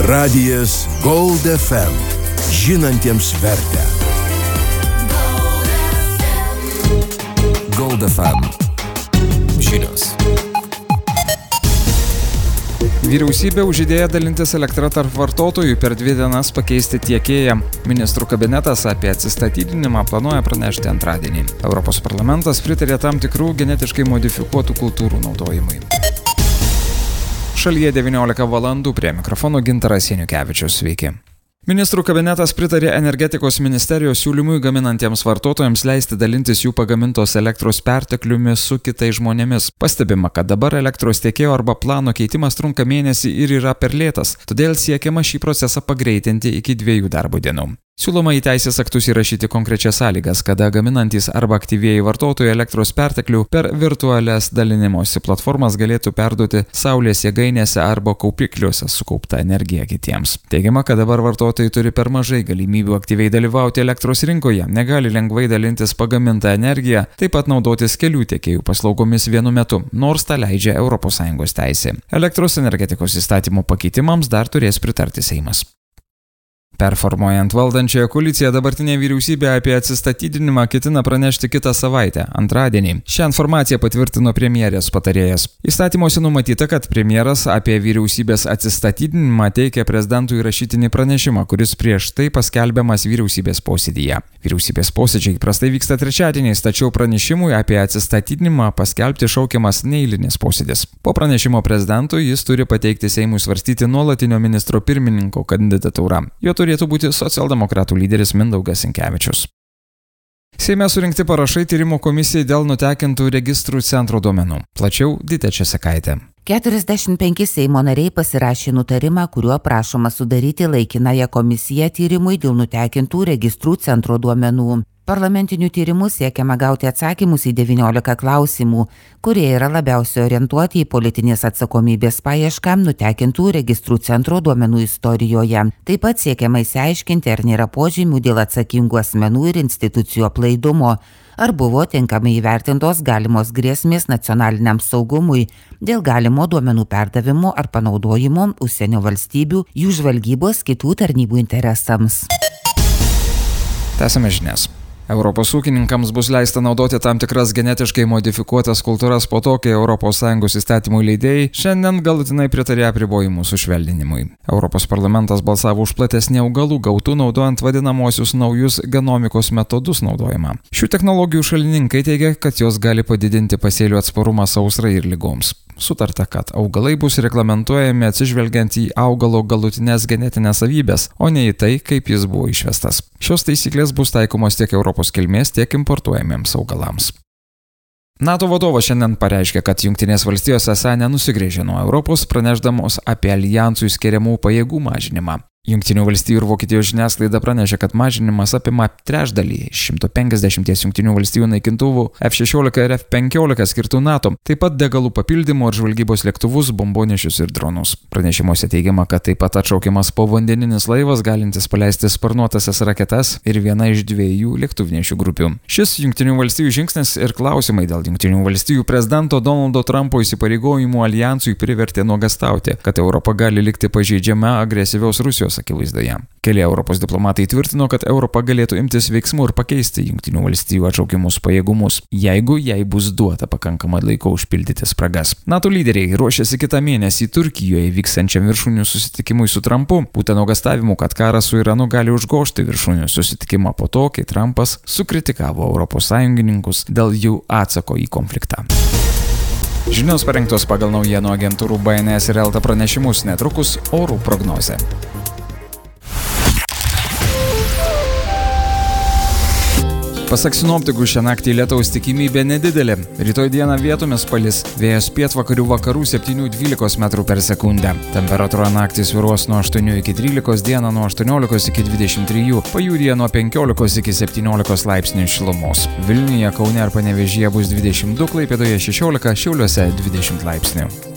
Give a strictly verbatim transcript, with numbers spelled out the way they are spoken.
Radijas Gold F M. Žinantiems vertę. Gold F M. Žinios. Vyriausybė užidėjo dalintis elektrą tarp vartotojų, per dvi dienas pakeisti tiekėją. Ministrų kabinetas apie atsistatydinimą planuoja pranešti antradienį. Europos parlamentas pritarė tam tikrų genetiškai modifikuotų kultūrų naudojimui. Šalyje devyniolika valandų, prie mikrofono Gintaras Janiukevičius. Sveiki. Ministrų kabinetas pritarė energetikos ministerijos siūlymui gaminantiems vartotojams leisti dalintis jų pagamintos elektros pertekliumi su kitais žmonėmis. Pastebima, kad dabar elektros tiekėjo arba plano keitimas trunka mėnesį ir yra per lėtas, todėl siekiama šį procesą pagreitinti iki dviejų darbo dienų. Siūloma į teisės aktus įrašyti konkrečias sąlygas, kada gaminantys arba aktyvieji vartotojai elektros perteklių per virtualias dalinimosi platformas galėtų perduoti saulės jėgainėse arba kaupikliuose sukauptą energiją kitiems. Teigiama, kad dabar vartotojai turi per mažai galimybių aktyviai dalyvauti elektros rinkoje, negali lengvai dalintis pagamintą energiją, taip pat naudotis kelių tiekėjų paslaugomis vienu metu, nors tą leidžia Europos Sąjungos teisė. Elektros energetikos įstatymų pakeitimams dar turės pritarti Seimas. Performuojant valdančiąją koaliciją, dabartinė vyriausybė apie atsistatydinimą ketina pranešti kitą savaitę, antradienį. Šią informaciją patvirtino premjerės patarėjas. Įstatymuose numatyta, kad premjeras apie vyriausybės atsistatydinimą teikia prezidentui rašytinį pranešimą, kuris prieš tai paskelbiamas vyriausybės posėdyje. Vyriausybės posėdžiai įprastai vyksta trečiadieniais, tačiau pranešimui apie atsistatydinimą paskelbti šaukiamas neeilinis posėdis. Po pranešimo prezidentui jis turi pateikti Seimui svarstyti nuolatinio ministro pirmininko kandidatūrą. Jo turėtų būti socialdemokratų lyderis Mindaugas Sinkevičius. Seime surinkti parašai tyrimo komisijai dėl nutekintų registrų centro duomenų. Plačiau Ditė Česekaitė. keturiasdešimt penki Seimo nariai pasirašė nutarimą, kuriuo prašoma sudaryti laikinąją komisiją tyrimui dėl nutekintų registrų centro duomenų. Parlamentiniu tyrimu siekiama gauti atsakymus į devyniolika klausimų, kurie yra labiausiai orientuoti į politinės atsakomybės paiešką nutekintų registrų centro duomenų istorijoje. Taip pat siekiama išsiaiškinti, ar nėra požymių dėl atsakingų asmenų ir institucijų aplaidumo, ar buvo tinkamai įvertintos galimos grėsmės nacionaliniam saugumui dėl galimo duomenų perdavimo ar panaudojimo užsienio valstybių, jų žvalgybos kitų tarnybų interesams. Tęsiame žinias. Europos ūkininkams bus leista naudoti tam tikras genetiškai modifikuotas kultūras po to, kai Europos Sąjungos įstatymų leidėjai šiandien galutinai pritarė apribojimų sušvelninimui. Europos parlamentas balsavo už platesnį augalų gautų naudojant vadinamosius naujus genomikos metodus naudojimą. Šių technologijų šalininkai teigia, kad jos gali padidinti pasėlių atsparumą sausrai ir lygoms. Sutarta, kad augalai bus reglamentuojami atsižvelgiant į augalo galutinės genetinės savybės, o ne į tai, kaip jis buvo išvestas. Šios taisyklės bus taikomos tiek Europos kilmės, tiek importuojamiems augalams. NATO vadovas šiandien pareiškė, kad Jungtinės valstijos esą nenusigręžė nuo Europos, pranešdamos apie alijansų skiriamų pajėgų mažinimą. Jungtinių valstijų ir Vokietijos žiniasklaida pranešė, kad mažinimas apima trečdalį šimto penkiasdešimties Jungtinių valstijų naikintuvų F šešiolika ir F penkiolika skirtų NATO, taip pat degalų papildymo ir žvalgybos lėktuvus, bombonešius ir dronus. Pranešimuose teigiama, kad taip pat atšaukiamas povandeninis laivas, galintis paleisti sparnuotasias raketas ir viena iš dviejų lėktuvnešių grupių. Šis Jungtinių valstijų žingsnis ir klausimai dėl Jungtinių valstijų prezidento Donaldo Trumpo įsipareigojimų aljansui privertė nuogąstauti, kad Europa gali likti pažeidžiama agresyvios Rusijos akivaizdoje. Keli Europos diplomatai tvirtino, kad Europa galėtų imtis veiksmų ir pakeisti Jungtinių valstijų atšaukiamus pajėgumus, jeigu jai bus duota pakankamai laiko užpildyti spragas. NATO lyderiai ruošiasi kitą mėnesį Turkijoje vykstančiam viršūnių susitikimui su Trumpu, būtent nuogąstavimų, kad karas su Iranu gali užgožti viršūnių susitikimą po to, kai Trumpas sukritikavo Europos sąjungininkus dėl jų atsako į konfliktą. Žinios parengtos pagal naujienų agentūrų B N S ir Elta pranešimus, netrukus orų prognozė. Pasak sinoptikų, šią naktį lietaus tikimybė nedidelė. Rytoj dieną vietomis palis, vėjas pietvakarių vakarų septynių dvylikos metrų per sekundę. Temperatūra naktį svyruos nuo aštuonių iki trylikos, dieną nuo aštuoniolikos iki dvidešimt trijų, pajūryje nuo penkiolikos iki septyniolikos laipsnių šilumos. Vilniuje, Kaune ir Panevėžyje bus dvidešimt du, Klaipėdoje šešiolika, Šiauliuose dvidešimt laipsnių.